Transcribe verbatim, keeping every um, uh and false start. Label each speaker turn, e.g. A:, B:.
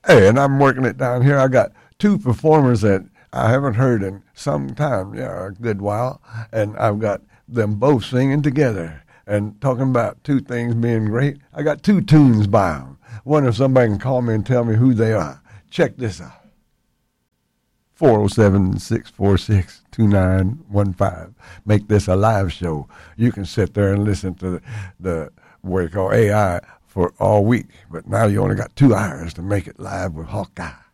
A: Hey, and I'm working it down here. I got two performers that I haven't heard in some time, yeah, a good while, and I've got them both singing together and talking about two things being great. I got two tunes by them. Wonder if somebody can call me and tell me who they are. Check this out. four oh seven, six four six, two nine one five. Make this a live show. You can sit there and listen to the, the what you call A I for all week, but now you only got two hours to make it live with Hawkeye.